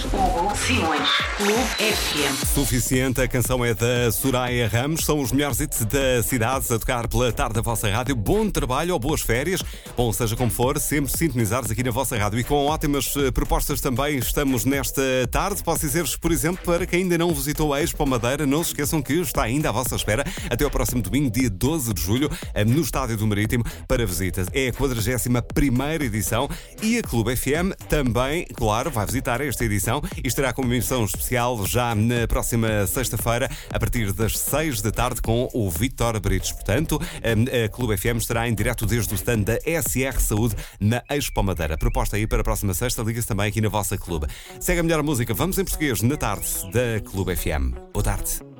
Hugo Simões. Clube FM. Suficiente, a canção é da Soraya Ramos. São os melhores hits da cidade a tocar pela tarde da vossa rádio. Bom trabalho ou boas férias. Bom, seja como for, sempre sintonizados aqui na vossa rádio. E com ótimas propostas também estamos nesta tarde. Posso dizer-vos, por exemplo, para quem ainda não visitou a Expo Madeira, não se esqueçam que está ainda à vossa espera até ao próximo domingo, dia 12 de julho, no Estádio do Marítimo, para visitas. É a 41ª edição e a Clube FM também, claro, vai visitar esta edição e estará com uma emissão especial já na próxima sexta-feira, a partir das 6 da tarde, com o Vítor Brites. Portanto, a Clube FM estará em direto desde o stand da SR Saúde na Expo Madeira. Proposta aí para a próxima sexta, liga-se também aqui na vossa clube. Segue a melhor música, vamos em português, na tarde da Clube FM. Boa tarde.